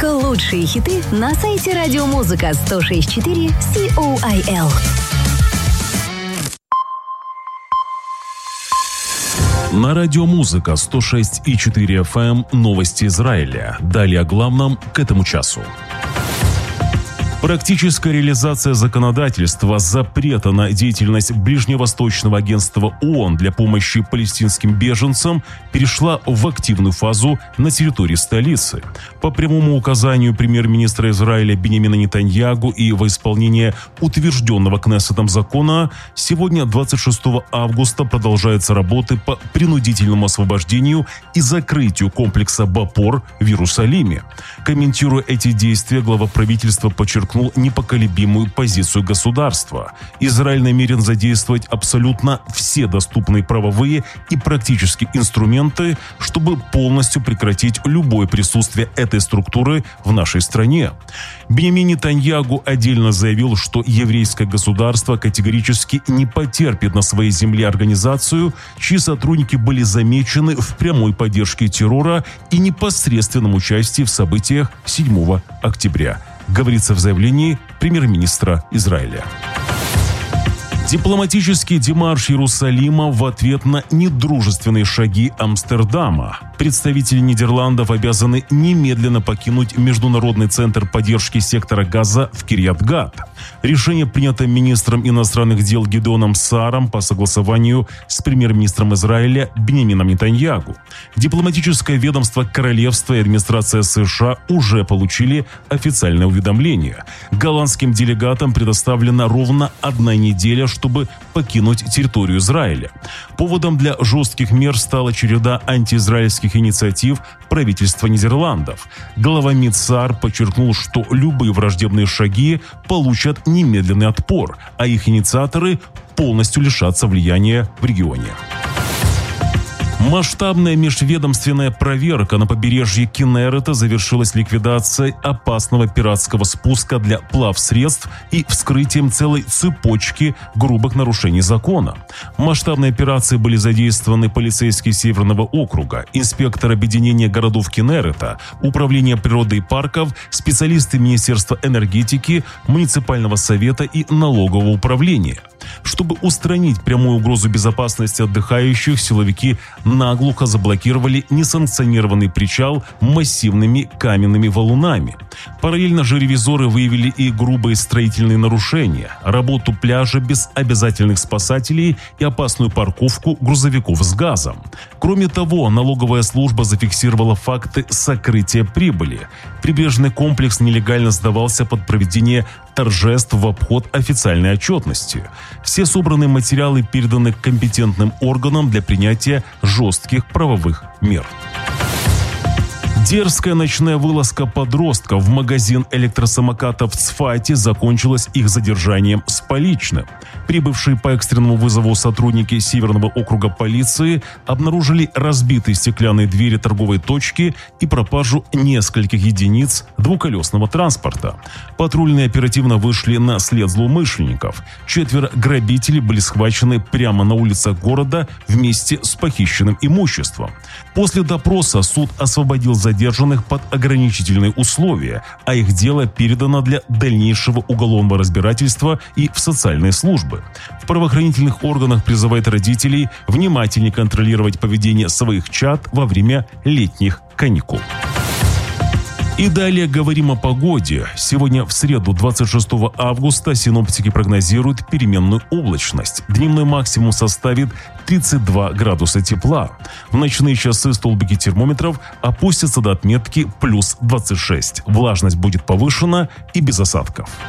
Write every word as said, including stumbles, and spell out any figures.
Только лучшие хиты на сайте радиомузыка сто шесть и четыре си о ай эл. На радиомузыка сто шесть и четыре эф эм новости Израиля. Далее о главном к этому часу. Практическая реализация законодательства запрета на деятельность Ближневосточного агентства ООН для помощи палестинским беженцам перешла в активную фазу на территории столицы. По прямому указанию премьер-министра Израиля Биньямина Нетаньяху и во исполнение утвержденного Кнессетом закона, сегодня, двадцать шестого августа, продолжаются работы по принудительному освобождению и закрытию комплекса Бапор в Иерусалиме. Комментируя эти действия, глава правительства подчеркнул непоколебимую позицию государства. Израиль намерен задействовать абсолютно все доступные правовые и практические инструменты, чтобы полностью прекратить любое присутствие этой структуры в нашей стране. Биньямин Нетаньяху отдельно заявил, что еврейское государство категорически не потерпит на своей земле организацию, чьи сотрудники были замечены в прямой поддержке террора и непосредственном участии в событиях седьмого октября. Говорится в заявлении премьер-министра Израиля. Дипломатический демарш Иерусалима в ответ на недружественные шаги Амстердама. Представители Нидерландов обязаны немедленно покинуть Международный центр поддержки сектора Газа в Кирьят-Гат. Решение принято министром иностранных дел Гидеоном Сааром по согласованию с премьер-министром Израиля Биньямином Нетаньяху. Дипломатическое ведомство Королевства и администрация США уже получили официальное уведомление. Голландским делегатам предоставлена ровно одна неделя, чтобы покинуть территорию Израиля. Поводом для жестких мер стала череда антиизраильских инициатив правительства Нидерландов. Глава МИД Саар подчеркнул, что любые враждебные шаги получат немедленный отпор, а их инициаторы полностью лишатся влияния в регионе. Масштабная межведомственная проверка на побережье Киннерета завершилась ликвидацией опасного пиратского спуска для плавсредств и вскрытием целой цепочки грубых нарушений закона. В масштабной операции были задействованы полицейские Северного округа, инспектор объединения городов Киннерета, Управление природы и парков, специалисты Министерства энергетики, муниципального совета и налогового управления. Чтобы устранить прямую угрозу безопасности отдыхающих, силовики наглухо заблокировали несанкционированный причал массивными каменными валунами. Параллельно же ревизоры выявили и грубые строительные нарушения, работу пляжа без обязательных спасателей и опасную парковку грузовиков с газом. Кроме того, налоговая служба зафиксировала факты сокрытия прибыли. Прибрежный комплекс нелегально сдавался под проведение торжеств в обход официальной отчетности. Все собранные материалы переданы компетентным органам для принятия жестких правовых мер. Дерзкая ночная вылазка подростков в магазин электросамокатов в Цфате закончилась их задержанием с поличным. Прибывшие по экстренному вызову сотрудники Северного округа полиции обнаружили разбитые стеклянные двери торговой точки и пропажу нескольких единиц двухколесного транспорта. Патрульные оперативно вышли на след злоумышленников. Четверо грабителей были схвачены прямо на улицах города вместе с похищенным имуществом. После допроса суд освободил задержанных под ограничительные условия, а их дело передано для дальнейшего уголовного разбирательства и в социальные службы. В правоохранительных органах призывают родителей внимательнее контролировать поведение своих чад во время летних каникул. И далее говорим о погоде. Сегодня в среду, двадцать шестого августа, синоптики прогнозируют переменную облачность. Дневной максимум составит тридцать два градуса тепла. В ночные часы столбики термометров опустятся до отметки плюс двадцать шесть. Влажность будет повышена и без осадков.